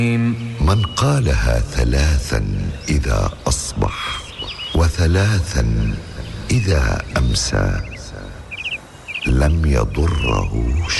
من قالها 3 إذا أصبح و3 إذا أمسى لم يضره